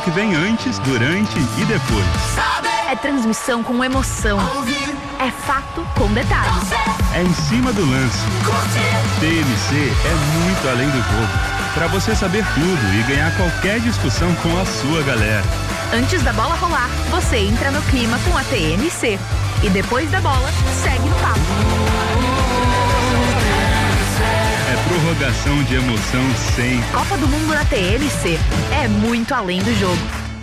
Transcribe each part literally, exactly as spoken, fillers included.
que vem antes, durante e depois. É transmissão com emoção. É fato com detalhes. É em cima do lance. T M C é muito além do jogo. Para você saber tudo e ganhar qualquer discussão com a sua galera. Antes da bola rolar, você entra no clima com a T M C. E depois da bola, segue no papo. É prorrogação de emoção sem. Copa do Mundo na T M C. É muito além do jogo.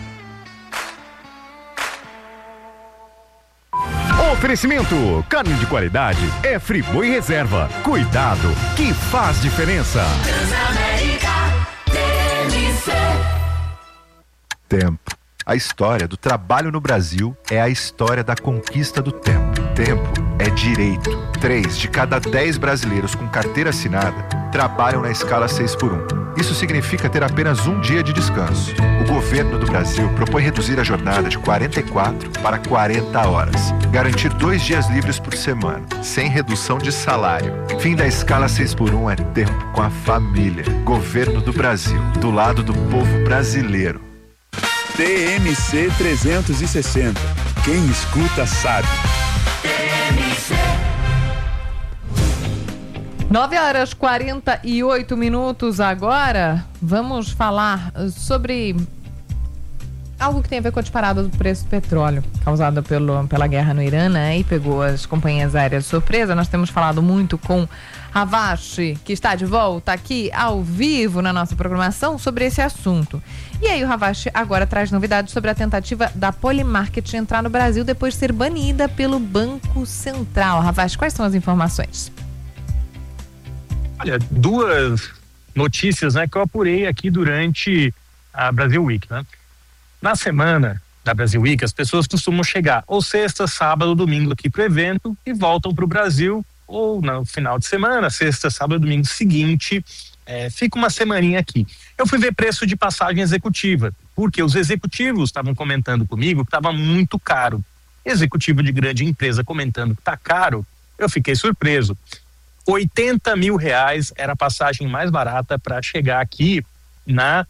Oferecimento, carne de qualidade é Friboi Reserva. Cuidado, que faz diferença. Transamérica T M C. Tempo. A história do trabalho no Brasil é a história da conquista do tempo. Tempo é direito. Três de cada dez brasileiros com carteira assinada trabalham na escala seis por um. Isso significa ter apenas um dia de descanso. O governo do Brasil propõe reduzir a jornada de quarenta e quatro para quarenta horas. Garantir dois dias livres por semana, sem redução de salário. Fim da escala seis por um é tempo com a família. Governo do Brasil, do lado do povo brasileiro. T M C trezentos e sessenta. Quem escuta sabe. T M C. nove horas e quarenta e oito minutos agora. Vamos falar sobre algo que tem a ver com a disparada do preço do petróleo causada pelo, pela guerra no Irã, né? E pegou as companhias aéreas de surpresa. Nós temos falado muito com Ravache, que está de volta aqui ao vivo na nossa programação sobre esse assunto. E aí o Ravache agora traz novidades sobre a tentativa da Polymarket de entrar no Brasil depois de ser banida pelo Banco Central. Ravache, quais são as informações? Olha, duas notícias, né, que eu apurei aqui durante a Brasil Week, né? Na semana da Brasil Week, as pessoas costumam chegar ou sexta, sábado, domingo aqui pro evento e voltam pro Brasil, ou no final de semana, sexta, sábado, domingo seguinte, é, fica uma semaninha aqui. Eu fui ver preço de passagem executiva, porque os executivos estavam comentando comigo que estava muito caro. Executivo de grande empresa comentando que tá caro, eu fiquei surpreso. oitenta mil reais era a passagem mais barata para chegar aqui na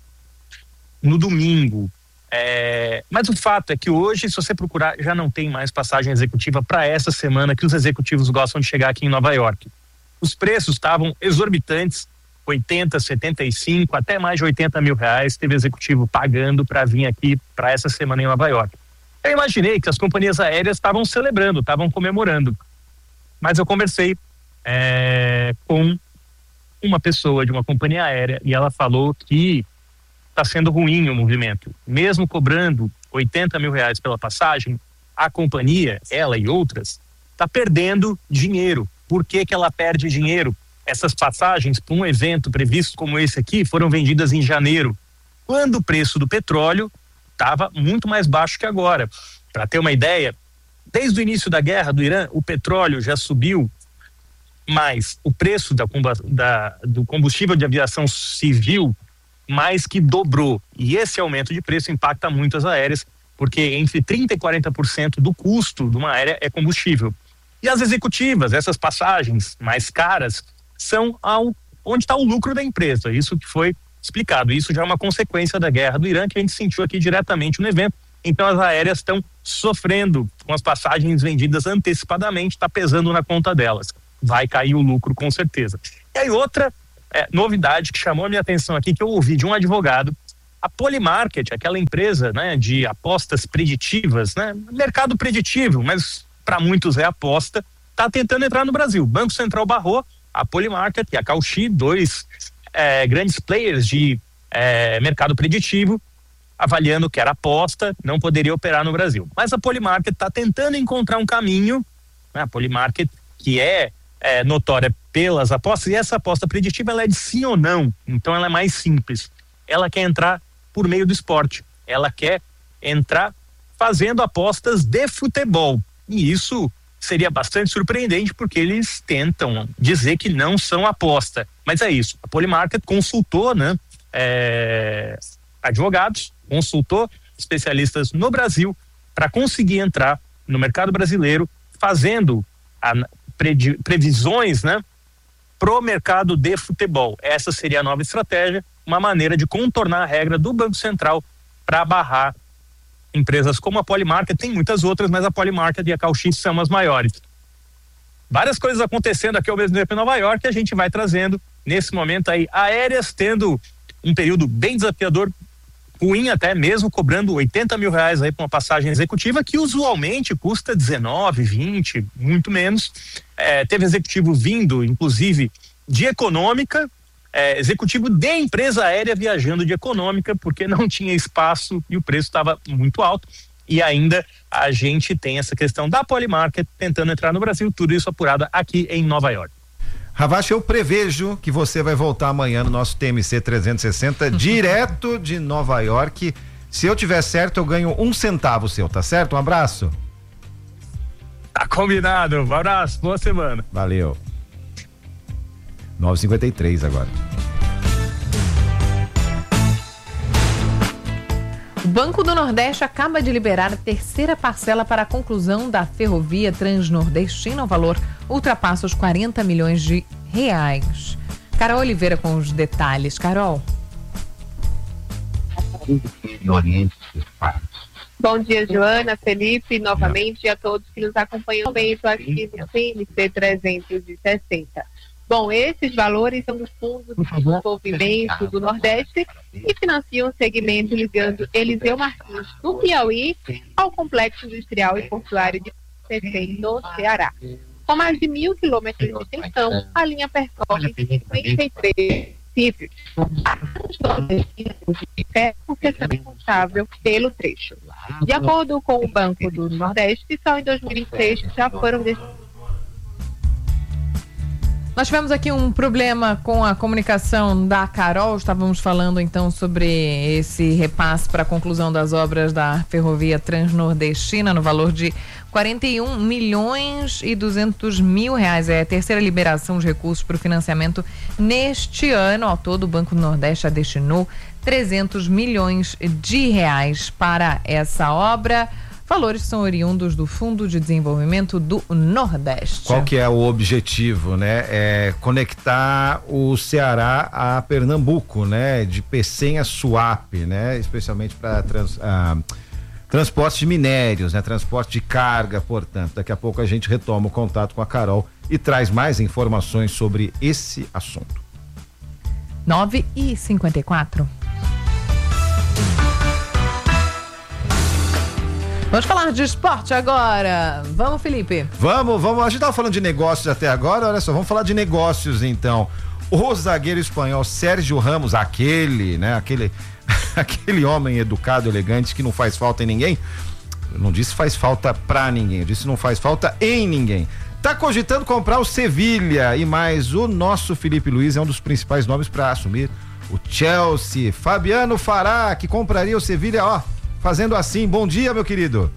no domingo. É, mas o fato é que hoje, se você procurar, já não tem mais passagem executiva para essa semana que os executivos gostam de chegar aqui em Nova York. Os preços estavam exorbitantes, oitenta, setenta e cinco, até mais de oitenta mil reais teve executivo pagando para vir aqui para essa semana em Nova York. Eu imaginei que as companhias aéreas estavam celebrando, estavam comemorando. Mas eu conversei É, com uma pessoa de uma companhia aérea e ela falou que está sendo ruim o movimento. Mesmo cobrando oitenta mil reais pela passagem, a companhia, ela e outras, está perdendo dinheiro. Por que que ela perde dinheiro? Essas passagens para um evento previsto como esse aqui foram vendidas em janeiro, quando o preço do petróleo estava muito mais baixo que agora. Para ter uma ideia, desde o início da guerra do Irã, o petróleo já subiu, mas o preço da, da, do combustível de aviação civil mais que dobrou. E esse aumento de preço impacta muito as aéreas, porque entre trinta por cento e quarenta por cento do custo de uma aérea é combustível. E as executivas, essas passagens mais caras, são ao, onde está o lucro da empresa. Isso que foi explicado. Isso já é uma consequência da guerra do Irã, que a gente sentiu aqui diretamente no evento. Então as aéreas estão sofrendo com as passagens vendidas antecipadamente, está pesando na conta delas. Vai cair o lucro com certeza. E aí outra é, novidade que chamou a minha atenção aqui, que eu ouvi de um advogado, a Polymarket, aquela empresa, né, de apostas preditivas, né, mercado preditivo, mas para muitos é aposta, está tentando entrar no Brasil. O Banco Central barrou a Polymarket e a Cauchy, dois é, grandes players de é, mercado preditivo, avaliando que era aposta, não poderia operar no Brasil. Mas a Polymarket está tentando encontrar um caminho, né, a Polymarket, que é É, notória pelas apostas, e essa aposta preditiva ela é de sim ou não, então ela é mais simples. Ela quer entrar por meio do esporte, ela quer entrar fazendo apostas de futebol, e isso seria bastante surpreendente porque eles tentam dizer que não são aposta, mas é isso. A Polymarket consultou, né, é, advogados, consultou especialistas no Brasil para conseguir entrar no mercado brasileiro fazendo a previsões, né, pro mercado de futebol. Essa seria a nova estratégia, uma maneira de contornar a regra do Banco Central para barrar empresas como a Polymarket. Tem muitas outras, mas a Polymarket e a Cauchy são as maiores. Várias coisas acontecendo aqui ao mesmo tempo em Nova York, a gente vai trazendo nesse momento aí. Aéreas tendo um período bem desafiador, ruim até mesmo, cobrando oitenta mil reais aí para uma passagem executiva que usualmente custa dezenove, vinte, muito menos. É, teve executivo vindo, inclusive, de econômica, é, executivo de empresa aérea viajando de econômica porque não tinha espaço e o preço estava muito alto. E ainda a gente tem essa questão da Polymarket tentando entrar no Brasil, tudo isso apurado aqui em Nova York. Ravache, eu prevejo que você vai voltar amanhã no nosso T M C trezentos e sessenta, direto de Nova York. Se eu tiver certo, eu ganho um centavo seu, tá certo? Um abraço. Tá combinado, um abraço, boa semana. Valeu. nove e cinquenta e três agora. O Banco do Nordeste acaba de liberar a terceira parcela para a conclusão da ferrovia Transnordestina. O valor ultrapassa os quarenta milhões de reais. Carol Oliveira com os detalhes. Carol. Bom dia, Joana, Felipe, novamente, e a todos que nos acompanham bem aqui no T M C trezentos e sessenta. Bom, esses valores são dos fundos de desenvolvimento do Nordeste e financiam o segmento ligando Eliseu Martins, do Piauí, ao Complexo Industrial e Portuário de Pecém, no Ceará. Com mais de mil quilômetros de extensão, a linha percorre cinquenta e três municípios. É porque é responsável pelo trecho. De acordo com o Banco do Nordeste, só em dois mil e vinte e seis já foram destinados. Nós tivemos aqui um problema com a comunicação da Carol. Estávamos falando então sobre esse repasse para a conclusão das obras da ferrovia Transnordestina no valor de quarenta e um milhões e duzentos mil reais. É a terceira liberação de recursos para o financiamento neste ano. Ao todo, o Banco do Nordeste já destinou trezentos milhões de reais para essa obra. Valores são oriundos do Fundo de Desenvolvimento do Nordeste. Qual que é o objetivo, né? É conectar o Ceará a Pernambuco, né? De Pecém a Suape, né? Especialmente para trans, ah, transporte de minérios, né? Transporte de carga, portanto. Daqui a pouco a gente retoma o contato com a Carol e traz mais informações sobre esse assunto. nove e cinquenta e quatro. Vamos falar de esporte agora. Vamos, Felipe? Vamos, vamos. A gente estava falando de negócios até agora, olha só, vamos falar de negócios então. O zagueiro espanhol Sérgio Ramos, aquele, né, aquele, aquele homem educado, elegante, que não faz falta em ninguém. Eu não disse faz falta pra ninguém, eu disse não faz falta em ninguém. Tá cogitando comprar o Sevilha e mais o nosso Felipe Luiz é um dos principais nomes para assumir o Chelsea. Fabiano Fará, que compraria o Sevilha, ó, fazendo assim. Bom dia, meu querido.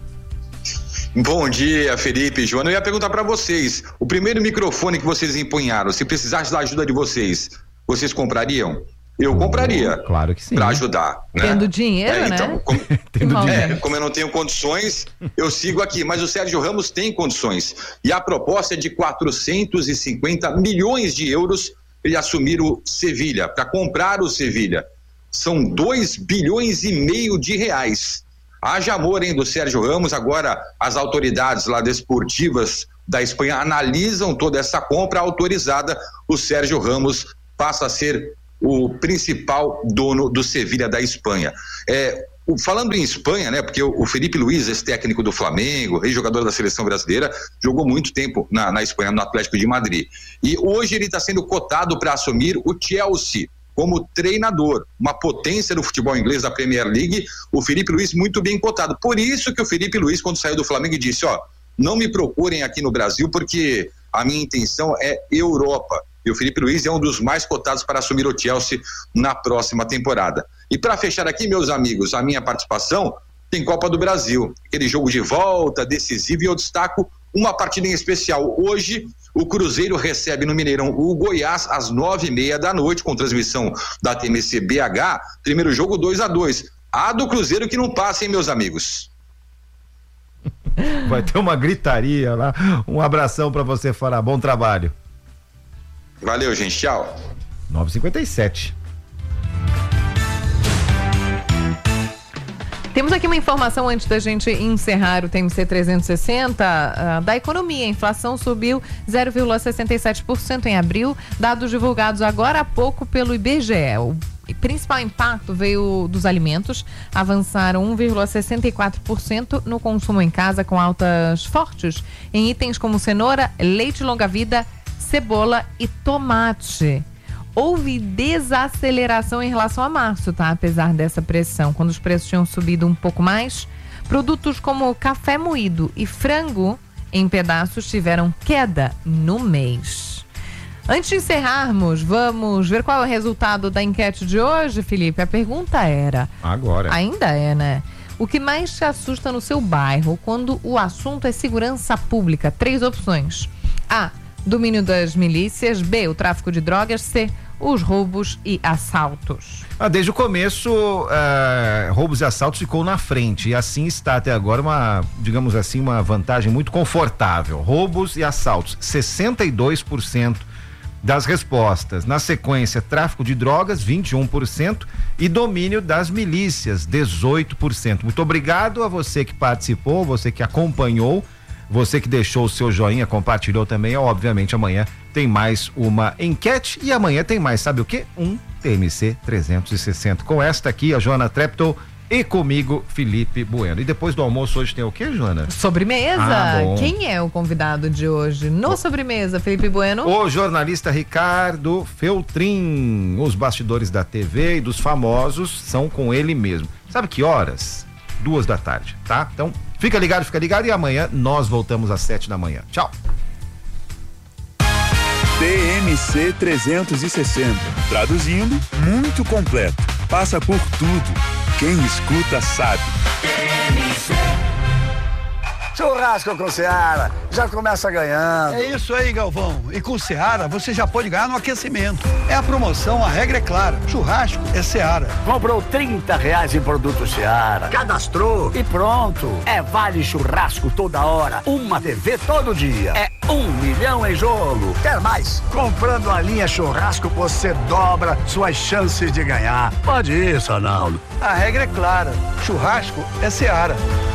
Bom dia, Felipe, Joana. Eu ia perguntar para vocês, o primeiro microfone que vocês empunharam, se precisasse da ajuda de vocês, vocês comprariam? Eu compraria. Oh, claro que sim. Para ajudar. Né? Tendo dinheiro, é, então, né? Como, Tendo é, como eu não tenho condições, eu sigo aqui. Mas o Sérgio Ramos tem condições. E a proposta é de quatrocentos e cinquenta milhões de euros para ele assumir o Sevilha, para comprar o Sevilha. São dois bilhões e meio de reais. Haja amor, hein, do Sérgio Ramos. Agora as autoridades lá desportivas da Espanha analisam toda essa compra autorizada. O Sérgio Ramos passa a ser o principal dono do Sevilha da Espanha. É, o, falando em Espanha, né, porque o, o Felipe Luiz, esse técnico do Flamengo, ex-jogador da seleção brasileira, jogou muito tempo na, na Espanha, no Atlético de Madrid. E hoje ele está sendo cotado para assumir o Chelsea como treinador, uma potência do futebol inglês da Premier League. O Felipe Luiz muito bem cotado. Por isso que o Felipe Luiz, quando saiu do Flamengo, disse, ó, não me procurem aqui no Brasil porque a minha intenção é Europa. E o Felipe Luiz é um dos mais cotados para assumir o Chelsea na próxima temporada. E para fechar aqui, meus amigos, a minha participação tem Copa do Brasil, aquele jogo de volta decisivo, e eu destaco uma partida em especial. Hoje o Cruzeiro recebe no Mineirão o Goiás às nove e meia da noite, com transmissão da T M C B H. Primeiro jogo dois a dois. A do Cruzeiro que não passa, hein, meus amigos? Vai ter uma gritaria lá. Um abração para você, Fará. Bom trabalho. Valeu, gente. Tchau. nove e cinquenta e sete. Temos aqui uma informação antes da gente encerrar o T M C trezentos e sessenta uh, da economia. A inflação subiu zero vírgula sessenta e sete por cento em abril, dados divulgados agora há pouco pelo I B G E. O principal impacto veio dos alimentos, avançaram um vírgula sessenta e quatro por cento no consumo em casa, com altas fortes em itens como cenoura, leite longa-vida, cebola e tomate. Houve desaceleração em relação a março, tá? Apesar dessa pressão, quando os preços tinham subido um pouco mais, produtos como café moído e frango em pedaços tiveram queda no mês. Antes de encerrarmos, vamos ver qual é o resultado da enquete de hoje, Felipe. A pergunta era... Agora. Ainda é, né? O que mais te assusta no seu bairro quando o assunto é segurança pública? Três opções. A, domínio das milícias. B, o tráfico de drogas. C, os roubos e assaltos. Ah, desde o começo, uh, roubos e assaltos ficou na frente, e assim está até agora uma, digamos assim, uma vantagem muito confortável. Roubos e assaltos, sessenta e dois por cento das respostas. Na sequência, tráfico de drogas, vinte e um por cento, e domínio das milícias, dezoito por cento. Muito obrigado a você que participou, você que acompanhou, você que deixou o seu joinha, compartilhou também. Obviamente amanhã tem mais uma enquete e amanhã tem mais, sabe o quê? Um T M C trezentos e sessenta. Com esta aqui, a Joana Treptow, e comigo, Felipe Bueno. E depois do almoço hoje tem o quê, Joana? Sobremesa. Ah, quem é o convidado de hoje? No Sobremesa, Felipe Bueno. O jornalista Ricardo Feltrin. Os bastidores da T V e dos famosos são com ele mesmo. Sabe que horas? Duas da tarde, tá? Então, fica ligado, fica ligado, e amanhã nós voltamos às sete da manhã. Tchau. T M C trezentos e sessenta. Traduzindo, muito completo. Passa por tudo. Quem escuta sabe. Churrasco com Seara, já começa ganhando. É isso aí, Galvão. E com Seara você já pode ganhar no aquecimento. É a promoção, a regra é clara. Churrasco é Seara. Comprou trinta reais em produto Seara, cadastrou e pronto. É vale churrasco toda hora, uma T V todo dia. É um milhão em jogo. Quer mais? Comprando a linha churrasco você dobra suas chances de ganhar. Pode isso, Arnaldo. A regra é clara. Churrasco é Seara.